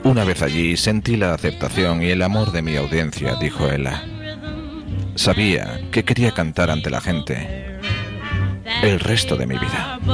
Una vez allí sentí la aceptación y el amor de mi audiencia, dijo Ella. Sabía que quería cantar ante la gente el resto de mi vida.